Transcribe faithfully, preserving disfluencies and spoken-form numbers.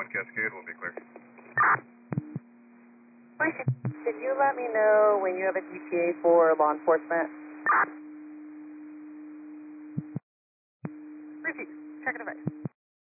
one Cascade will be clear. Could you let me know when you have a T P A for law enforcement? Repeat. Check the device.